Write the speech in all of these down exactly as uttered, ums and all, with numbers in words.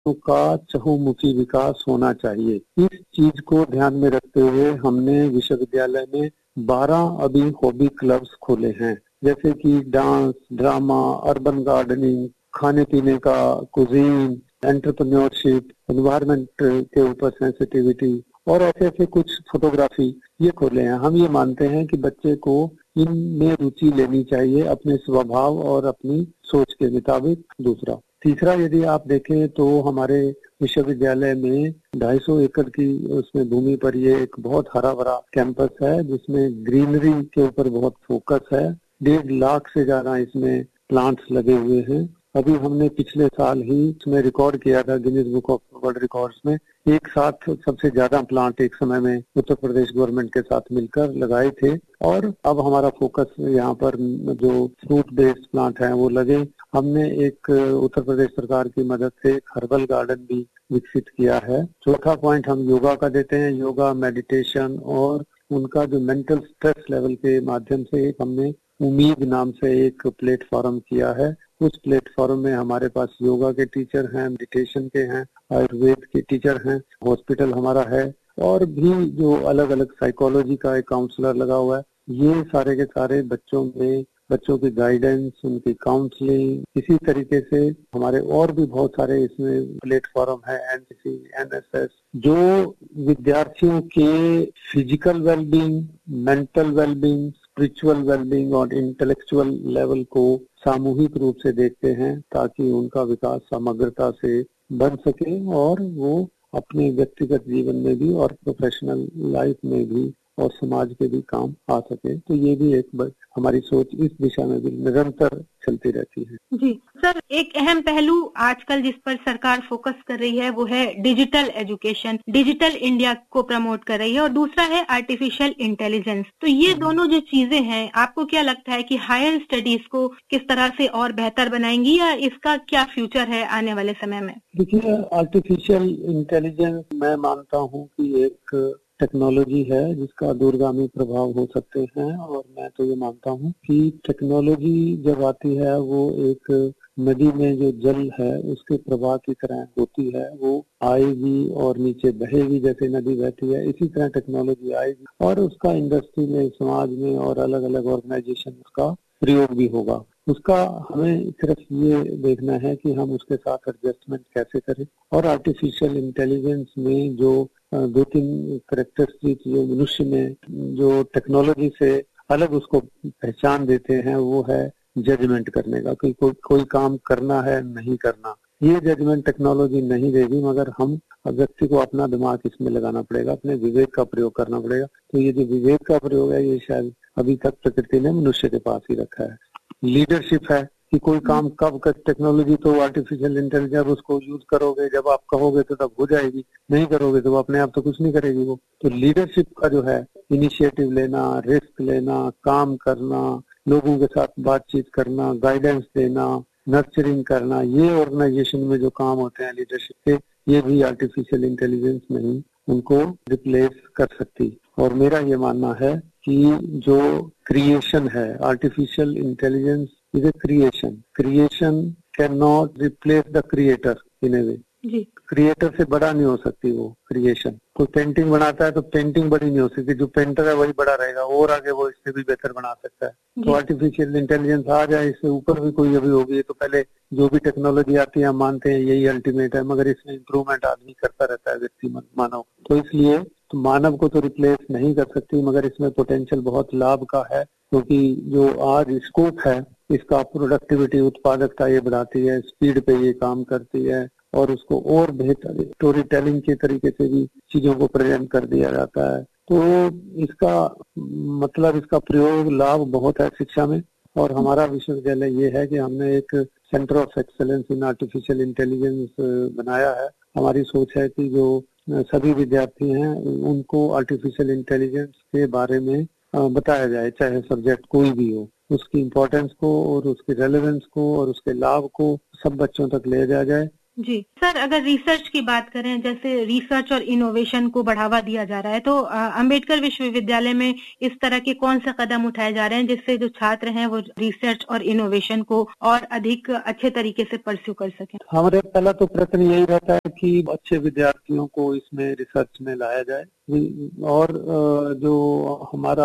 का चहुमुखी विकास होना चाहिए। इस चीज को ध्यान में रखते हुए हमने विश्वविद्यालय में बारह अभी हॉबी क्लब्स खोले हैं, जैसे कि डांस, ड्रामा, अर्बन गार्डनिंग, खाने पीने का, कुजीन, एंटरप्रेन्योरशिप, एनवायरनमेंट के ऊपर सेंसिटिविटी और ऐसे ऐसे कुछ, फोटोग्राफी, ये खोले हैं। हम ये मानते हैं कि बच्चे को इनमें रुचि लेनी चाहिए अपने स्वभाव और अपनी सोच के मुताबिक। दूसरा तीसरा, यदि आप देखें तो हमारे विश्वविद्यालय में ढाई सौ एकड़ की उसमें भूमि पर ये एक बहुत हरा भरा कैंपस है, जिसमें ग्रीनरी के ऊपर बहुत फोकस है। डेढ़ लाख से ज्यादा इसमें प्लांट्स लगे हुए हैं। अभी हमने पिछले साल ही इसमें रिकॉर्ड किया था Guinness book of world records में, एक साथ सबसे ज्यादा प्लांट एक समय में उत्तर प्रदेश गवर्नमेंट के साथ मिलकर लगाए थे। और अब हमारा फोकस यहाँ पर जो फ्रूट बेस्ड प्लांट हैं वो लगे। हमने एक उत्तर प्रदेश सरकार की मदद से एक हर्बल गार्डन भी विकसित किया है। चौथा पॉइंट हम योगा का देते हैं। योगा, मेडिटेशन और उनका जो मेंटल स्ट्रेस लेवल के माध्यम से एक हमने उम्मीद नाम से एक प्लेटफॉर्म किया है। उस प्लेटफॉर्म में हमारे पास योगा के टीचर हैं, मेडिटेशन के हैं, आयुर्वेद के टीचर हैं, हॉस्पिटल हमारा है और भी जो अलग अलग साइकोलॉजी का एक काउंसलर लगा हुआ है। ये सारे के सारे बच्चों में बच्चों की गाइडेंस, उनकी काउंसलिंग, इसी तरीके से हमारे और भी बहुत सारे इसमें प्लेटफॉर्म है, एनसीसी, एनएसएस, जो विद्यार्थियों के physical wellbeing, mental wellbeing, spiritual wellbeing और इंटेलेक्चुअल लेवल को सामूहिक रूप से देखते हैं, ताकि उनका विकास समग्रता से बन सके और वो अपने व्यक्तिगत जीवन में भी और प्रोफेशनल लाइफ में भी और समाज के भी काम आ सके। तो ये भी एक हमारी सोच इस दिशा में भी निरंतर चलती रहती है। जी सर, एक अहम पहलू आजकल जिस पर सरकार फोकस कर रही है वो है डिजिटल एजुकेशन, डिजिटल इंडिया को प्रमोट कर रही है और दूसरा है आर्टिफिशियल इंटेलिजेंस। तो ये दोनों जो चीजें हैं, आपको क्या लगता है कि हायर स्टडीज को किस तरह से और बेहतर बनाएंगी या इसका क्या फ्यूचर है आने वाले समय में? देखिए, आर्टिफिशियल इंटेलिजेंस मैं मानता हूँ कि एक टेक्नोलॉजी है जिसका दूरगामी प्रभाव हो सकते हैं और मैं तो ये मानता हूँ कि टेक्नोलॉजी जब आती है वो एक नदी में जो जल है उसके प्रवाह की तरह होती है, वो आएगी और नीचे बहेगी, जैसे नदी बहती है इसी तरह टेक्नोलॉजी आएगी और उसका इंडस्ट्री में, समाज में और अलग अलग ऑर्गेनाइजेशन उसका प्रयोग भी होगा। उसका हमें सिर्फ ये देखना है कि हम उसके साथ एडजस्टमेंट कैसे करें। और आर्टिफिशियल इंटेलिजेंस में जो दो तीन कैरेक्टरिस्टिक जो मनुष्य में जो टेक्नोलॉजी से अलग उसको पहचान देते हैं वो है जजमेंट करने का, कि कोई कोई काम करना है नहीं करना। ये जजमेंट टेक्नोलॉजी नहीं देगी, मगर हम व्यक्ति को अपना दिमाग इसमें लगाना पड़ेगा, अपने विवेक का प्रयोग करना पड़ेगा। तो ये जो विवेक का प्रयोग है ये शायद अभी तक प्रकृति ने मनुष्य के पास ही रखा है। लीडरशिप है कि कोई काम कब कर, टेक्नोलॉजी तो आर्टिफिशियल इंटेलिजेंस उसको यूज करोगे, जब आप कहोगे तो तब हो जाएगी, नहीं करोगे तो अपने आप तो कुछ नहीं करेगी वो। तो लीडरशिप का जो है, इनिशिएटिव लेना, रिस्क लेना, काम करना, लोगों के साथ बातचीत करना, गाइडेंस देना, नर्चरिंग करना, ये ऑर्गेनाइजेशन में जो काम होते हैं लीडरशिप के, ये भी आर्टिफिशियल इंटेलिजेंस नहीं उनको रिप्लेस कर सकती। और मेरा ये मानना है कि जो क्रिएशन है, artificial intelligence is a creation, creation can not replace the creator in A way. Creator से बड़ा नहीं हो सकती वो क्रिएशन। कोई पेंटिंग बनाता है तो पेंटिंग बड़ी नहीं हो सकती, जो पेंटर है वही बड़ा रहेगा और आगे वो इससे भी बेहतर बना सकता है। तो आर्टिफिशियल इंटेलिजेंस आ जाए, इससे ऊपर भी कोई अभी होगी तो पहले जो भी टेक्नोलॉजी आती है हम मानते हैं यही अल्टीमेट है, मगर इसमें इम्प्रूवमेंट आदमी करता रहता है, व्यक्ति मानव। तो इसलिए तो मानव को तो रिप्लेस नहीं कर सकती, मगर इसमें पोटेंशियल बहुत लाभ का है, क्योंकि जो आज स्कोप है इसका, प्रोडक्टिविटी, उत्पादकता ये बढ़ाती है, स्पीड पे ये काम करती है और उसको और बेहतर स्टोरी टेलिंग के तरीके से भी चीजों को प्रेजेंट कर दिया जाता है। तो इसका मतलब, इसका प्रयोग लाभ बहुत है शिक्षा में। और हमारा विश्वविद्यालय ये है कि हमने एक centre of excellence in artificial intelligence बनाया है। हमारी सोच है कि जो सभी विद्यार्थी हैं उनको आर्टिफिशियल इंटेलिजेंस के बारे में बताया जाए, चाहे सब्जेक्ट कोई भी हो, उसकी इम्पोर्टेंस को और उसकी रेलेवेंस को और उसके लाभ को सब बच्चों तक ले जाया जाए। जी सर, अगर रिसर्च की बात करें, जैसे रिसर्च और इनोवेशन को बढ़ावा दिया जा रहा है, तो अंबेडकर विश्वविद्यालय में इस तरह के कौन से कदम उठाए जा रहे हैं जिससे जो छात्र हैं वो रिसर्च और इनोवेशन को और अधिक अच्छे तरीके से परस्यू कर सकें? हमारे पहला तो प्रयत्न यही रहता है कि अच्छे विद्यार्थियों को इसमें रिसर्च में लाया जाए, और जो हमारा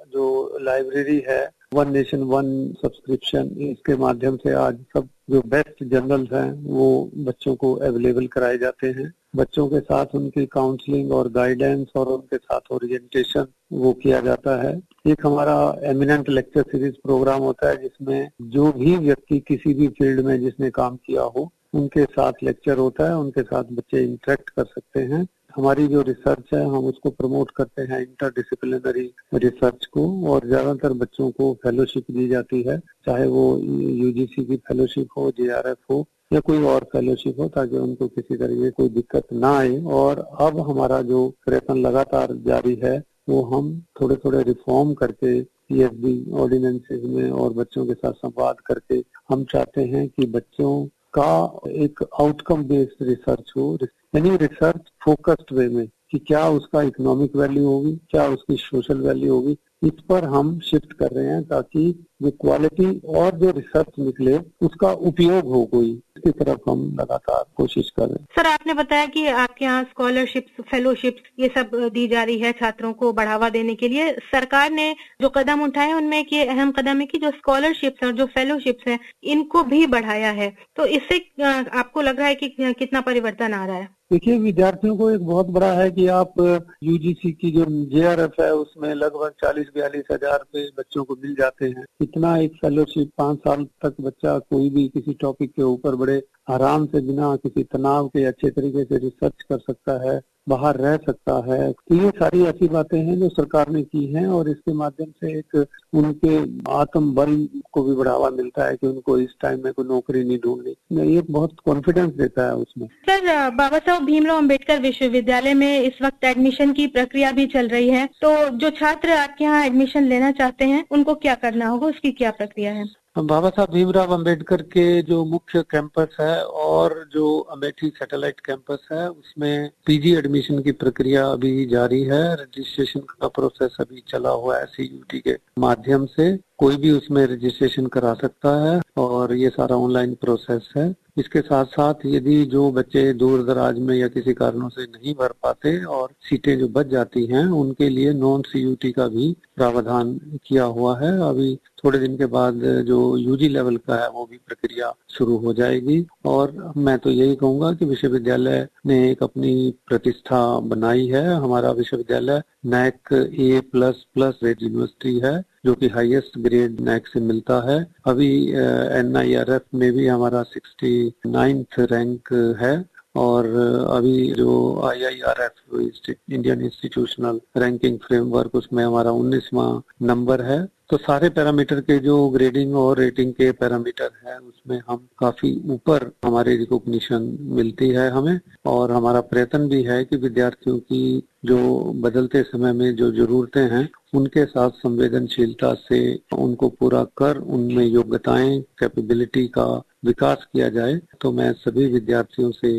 जो लाइब्रेरी है वन नेशन वन सब्सक्रिप्शन, इसके माध्यम से आज सब जो बेस्ट जर्नल्स हैं वो बच्चों को अवेलेबल कराए जाते हैं। बच्चों के साथ उनकी काउंसलिंग और गाइडेंस और उनके साथ ओरिएंटेशन वो किया जाता है। एक हमारा एमिनेंट लेक्चर सीरीज प्रोग्राम होता है जिसमें जो भी व्यक्ति किसी भी फील्ड में जिसने काम किया हो उनके साथ लेक्चर होता है, उनके साथ बच्चे इंटरेक्ट कर सकते हैं। हमारी जो रिसर्च है हम उसको प्रमोट करते हैं, इंटरडिसिप्लिनरी रिसर्च को, और ज्यादातर बच्चों को फेलोशिप दी जाती है, चाहे वो यूजीसी की फेलोशिप हो, जेआरएफ हो या कोई और फेलोशिप हो, ताकि उनको किसी तरह की कोई दिक्कत ना आए। और अब हमारा जो प्रयत्न लगातार जारी है वो हम थोड़े थोड़े रिफॉर्म करके पीएचडी ऑर्डिनेंसेस में और बच्चों के साथ संवाद करके हम चाहते हैं कि बच्चों का एक आउटकम बेस्ड रिसर्च हो, यानी रिसर्च फोकस्ड वे में, कि क्या उसका इकोनॉमिक वैल्यू होगी, क्या उसकी सोशल वैल्यू होगी, इस पर हम शिफ्ट कर रहे हैं ताकि जो क्वालिटी और जो रिसर्च निकले उसका उपयोग हो कोई, इसकी तरफ हम लगातार कोशिश कर रहे हैं। सर, आपने बताया कि आपके यहाँ स्कॉलरशिप्स, फेलोशिप्स ये सब दी जा रही है छात्रों को बढ़ावा देने के लिए। सरकार ने जो कदम उठाए हैं उनमें एक अहम कदम है कि जो स्कॉलरशिप्स और जो फेलोशिप्स है इनको भी बढ़ाया है, तो इससे आपको लग रहा है कि कितना परिवर्तन आ रहा है? देखिए, विद्यार्थियों को एक बहुत बड़ा है कि आप यूजीसी की जो जेआरएफ है उसमें लगभग चालीस बयालीस हजार रुपए बच्चों को मिल जाते हैं। इतना एक फेलोशिप पाँच साल तक बच्चा कोई भी किसी टॉपिक के ऊपर बड़े आराम से बिना किसी तनाव के अच्छे तरीके से रिसर्च कर सकता है, बाहर रह सकता है। तो ये सारी ऐसी बातें हैं जो सरकार ने की हैं, और इसके माध्यम से एक उनके आत्म बल को भी बढ़ावा मिलता है कि उनको इस टाइम में कोई नौकरी नहीं ढूंढनी। ये बहुत कॉन्फिडेंस देता है उसमें। सर, बाबा साहब भीमराव अंबेडकर विश्वविद्यालय में इस वक्त एडमिशन की प्रक्रिया भी चल रही है, तो जो छात्र आपके यहाँ एडमिशन लेना चाहते हैं उनको क्या करना होगा, उसकी क्या प्रक्रिया है? बाबा साहब भीमराव अंबेडकर के जो मुख्य कैंपस है और जो अमेठी सैटेलाइट कैंपस है उसमें पीजी एडमिशन की प्रक्रिया अभी जारी है। रजिस्ट्रेशन का प्रोसेस अभी चला हुआ है सीयूटी के माध्यम से। कोई भी उसमें रजिस्ट्रेशन करा सकता है और ये सारा ऑनलाइन प्रोसेस है। इसके साथ साथ यदि जो बच्चे दूर दराज में या किसी कारणों से नहीं भर पाते और सीटें जो बच जाती हैं उनके लिए नॉन सीयूटी का भी प्रावधान किया हुआ है। अभी थोड़े दिन के बाद जो यूजी लेवल का है वो भी प्रक्रिया शुरू हो जाएगी। और मैं तो यही कहूंगा कि विश्वविद्यालय ने एक अपनी प्रतिष्ठा बनाई है। हमारा विश्वविद्यालय नैक ए प्लस प्लस रेट यूनिवर्सिटी है जो कि हाईएस्ट ग्रेड नैक से मिलता है। अभी एन आई आर एफ में भी हमारा सिक्सटी नाइन्थ रैंक है और अभी जो आई I R F Indian institutional ranking framework उसमें हमारा उन्नीसवां नंबर है। तो सारे पैरामीटर के जो ग्रेडिंग और रेटिंग के पैरामीटर है उसमें हम काफी ऊपर हमारी रिकॉग्निशन मिलती है हमें। और हमारा प्रयत्न भी है कि विद्यार्थियों की जो बदलते समय में जो जरूरतें हैं उनके साथ संवेदनशीलता से उनको पूरा कर उनमें योग्यताएं, कैपेबिलिटी का विकास किया जाए। तो मैं सभी विद्यार्थियों से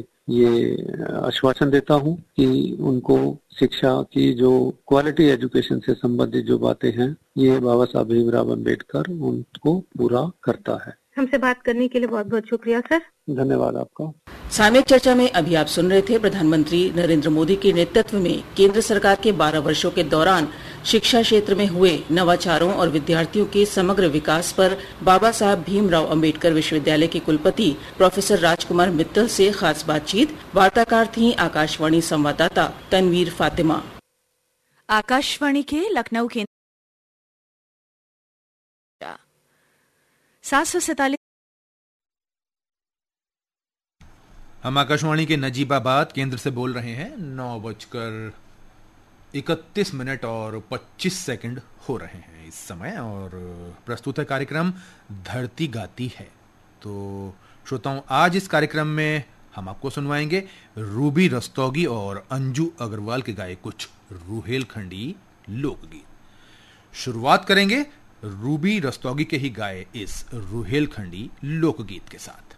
ये आश्वासन देता हूं कि उनको शिक्षा की जो क्वालिटी एजुकेशन से संबंधित जो बातें हैं ये बाबा साहब भीमराव अंबेडकर उनको पूरा करता है। हमसे बात करने के लिए बहुत बहुत शुक्रिया सर। धन्यवाद आपका। सामयिक चर्चा में अभी आप सुन रहे थे प्रधानमंत्री नरेंद्र मोदी के नेतृत्व में केंद्र सरकार के बारह वर्षों के दौरान शिक्षा क्षेत्र में हुए नवाचारों और विद्यार्थियों के समग्र विकास पर बाबा साहब भीमराव अंबेडकर विश्वविद्यालय के कुलपति प्रोफेसर राजकुमार मित्तल से खास बातचीत। वार्ताकार थी आकाशवाणी संवाददाता तनवीर फातिमा। आकाशवाणी के लखनऊ केंद्र सात सौ सैतालीस। हम आकाशवाणी के नजीबाबाद केंद्र से बोल रहे हैं। नौ बजकर इकतीस मिनट और पच्चीस सेकंड हो रहे हैं इस समय और प्रस्तुत है कार्यक्रम धरती गाती है। तो श्रोताओं, आज इस कार्यक्रम में हम आपको सुनवाएंगे रूबी रस्तोगी और अंजू अग्रवाल के गाए कुछ रुहेलखंडी लोकगीत। शुरुआत करेंगे रूबी रस्तोगी के ही गाए इस रुहेलखंडी लोकगीत के साथ।